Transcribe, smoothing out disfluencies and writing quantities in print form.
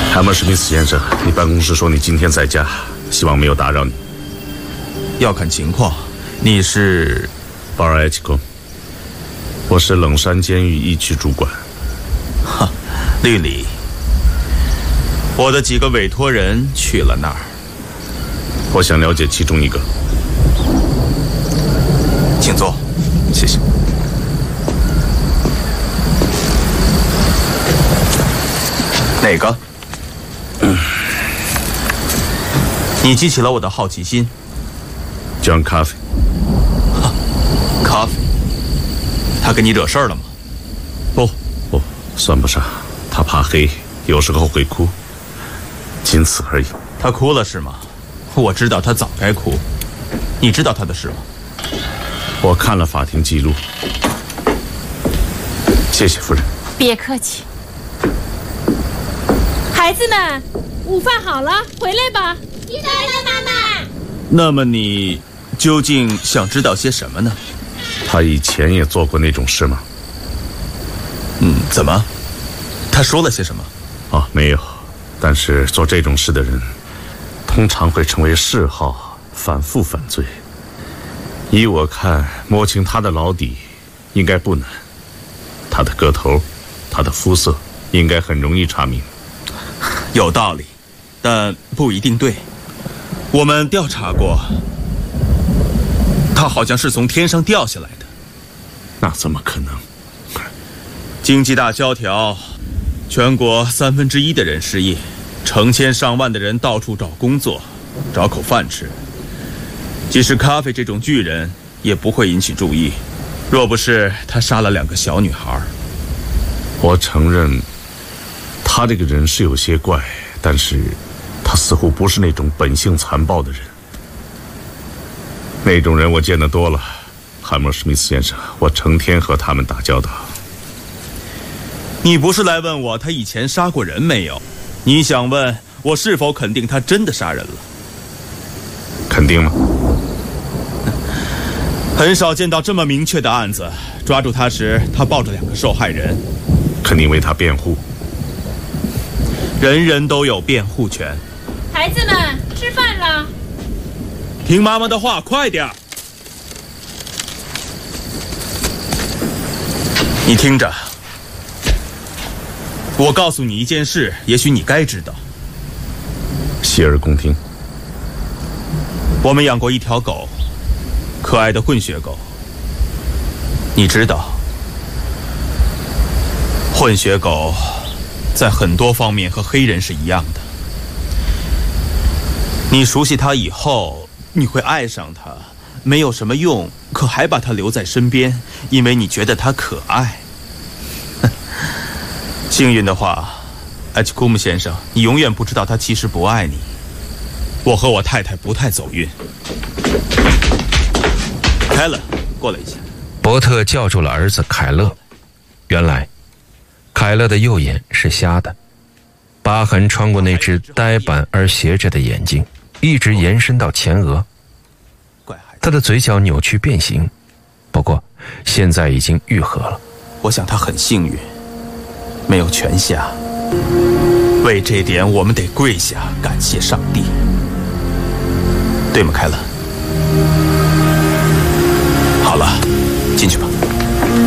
汉默史密斯先生，你办公室说你今天在家，希望没有打扰你。 要看情况。你是巴尔埃奇贡，我是冷山监狱一区主管。 哈，律里，我的几个委托人去了那儿。 我想了解其中一个。 请坐。 谢谢。 哪个？你激起了我的好奇心。 John Coffey。 咖啡，他跟你惹事儿了吗？ 不，算不上。他怕黑，有时候会哭，仅此而已。 他哭了是吗？我知道他早该哭。你知道他的事吗？ 我看了法庭记录。谢谢夫人。 别客气。孩子们，午饭好了，回来吧。 来了，妈妈。 那么你究竟想知道些什么呢？ 他以前也做过那种事吗？ 怎么？他说了些什么？ 哦，没有。但是做这种事的人，通常会成为嗜好，反复犯罪。依我看，摸清他的老底，应该不难。他的个头，他的肤色，应该很容易查明。 有道理，但不一定对。我们调查过，他好像是从天上掉下来的。 那怎么可能？ 经济大萧条，全国1/3的人失业，成千上万的人到处找工作，找口饭吃。即使咖啡这种巨人，也不会引起注意。若不是他杀了2个小女孩。 我承认，他这个人是有些怪，但是他似乎不是那种本性残暴的人。那种人我见得多了。汉默史密斯先生，我成天和他们打交道。 你不是来问我他以前杀过人没有？你想问我是否肯定他真的杀人了？ 肯定吗？ 很少见到这么明确的案子。抓住他时，他抱着2个受害人。 肯定为他辩护。 人人都有辩护权。 孩子们，吃饭了。 听妈妈的话，快点儿。你听着，我告诉你一件事，也许你该知道。 洗耳恭听。 我们养过一条狗，可爱的混血狗。你知道，混血狗在很多方面和黑人是一样的。你熟悉它以后，你会爱上它，没有什么用，可还把它留在身边，因为你觉得它可爱。幸运的话，埃奇库姆先生，你永远不知道他其实不爱你。我和我太太不太走运。凯勒，过来一下。 伯特叫住了儿子凯勒。原来，凯勒的右眼是瞎的，疤痕穿过那只呆板而斜着的眼睛，一直延伸到前额。他的嘴角扭曲变形，不过现在已经愈合了。 我想他很幸运，没有全瞎。为这点，我们得跪下感谢上帝，对吗，凯勒？好了，进去吧。